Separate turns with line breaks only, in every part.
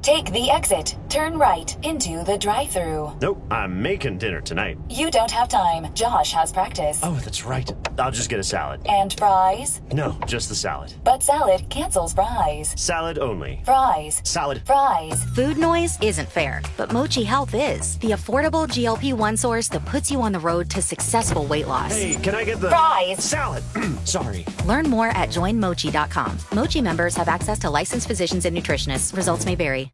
Take the exit. Turn right into the drive-thru.
Nope, I'm making dinner tonight.
You don't have time. Josh has practice.
Oh, that's right. I'll just get a salad.
And fries?
No, just the salad.
But salad cancels fries.
Salad only.
Fries.
Salad.
Fries.
Food noise isn't fair, but Mochi Health is. The affordable GLP-1 source that puts you on the road to successful weight loss.
Hey, can I get the...
Fries.
Salad. Sorry.
Learn more at joinmochi.com. Mochi members have access to licensed physicians and nutritionists. Results may vary.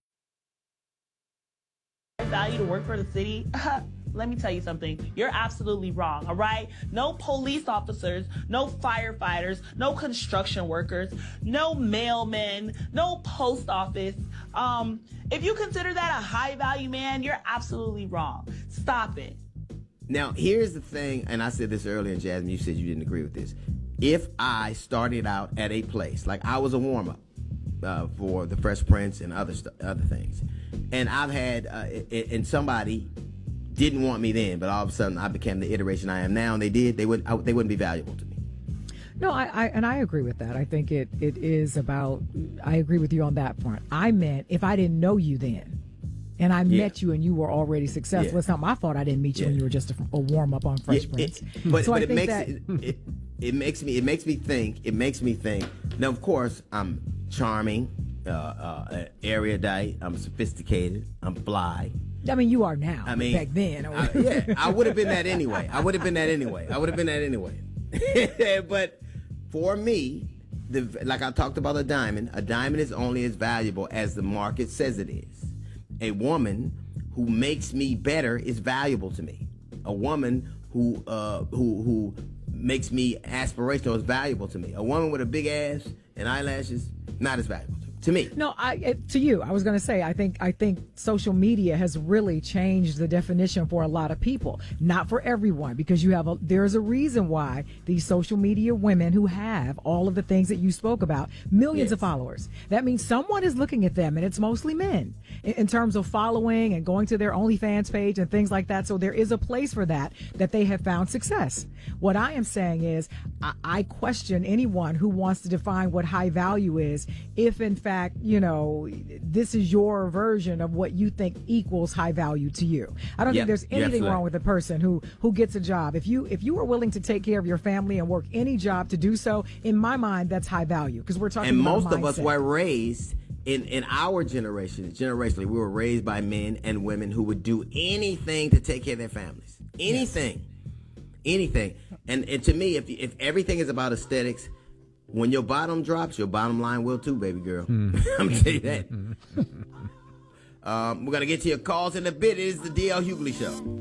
Value to work for the city? Let me tell you something. You're absolutely wrong, all right? No police officers, no firefighters, no construction workers, no mailmen, no post office. If you consider that a high value man, you're absolutely wrong. Stop it.
Now, here's the thing, and I said this earlier, and Jasmine, you said you didn't agree with this. If I started out at a place, like I was a warm-up for the Fresh Prince and other things, and I've had, and somebody didn't want me then, but all of a sudden I became the iteration I am now, and they wouldn't be valuable to me.
No, I agree with that. I think it is about, I agree with you on that front. I meant if I didn't know you then, and I met you and you were already successful. It's not my fault I didn't meet you when you were just a warm up on Fresh Prince.
But it makes me think. Now, of course, I'm charming, erudite. I'm sophisticated. I'm fly.
I mean, you are now. I mean, back then.
I would have been that anyway. But for me, like I talked about a diamond is only as valuable as the market says it is. A woman who makes me better is valuable to me. A woman who makes me aspirational is valuable to me. A woman with a big ass and eyelashes, not as valuable to me.
No, to you. I was going to say, I think social media has really changed the definition for a lot of people. Not for everyone, because there's a reason why these social media women who have all of the things that you spoke about, millions of followers. That means someone is looking at them, and it's mostly men, in terms of following and going to their OnlyFans page and things like that. So there is a place for that they have found success. What I am saying is, I question anyone who wants to define what high value is, if in fact, this is your version of what you think equals high value to you. I don't think there's anything wrong with a person who gets a job. If you are willing to take care of your family and work any job to do so, in my mind, that's high value, because we're talking about mindset. And most of us
were raised in our generation, generationally, we were raised by men and women who would do anything to take care of their families. Anything. And to me, if everything is about aesthetics, when your bottom drops, your bottom line will too, baby girl. I'm going to tell you that. We're going to get to your calls in a bit. It is the D.L. Hughley Show.